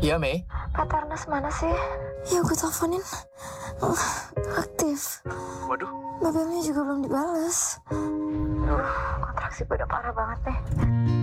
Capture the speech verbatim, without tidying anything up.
Iya, Mei. Kak Ternas mana sih? Ya gue teleponin. Uh, aktif. Waduh. B B M-nya juga belum dibalas. Duh, kontraksi gue udah parah banget nih.